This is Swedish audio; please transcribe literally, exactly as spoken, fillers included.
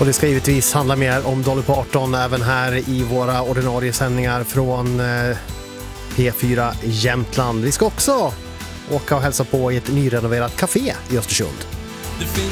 Och det ska givetvis handla mer om Dolly Parton även här i våra ordinarie sändningar från P fyra Jämtland. Vi ska också åka och hälsa på i ett nyrenoverat café i Östersund.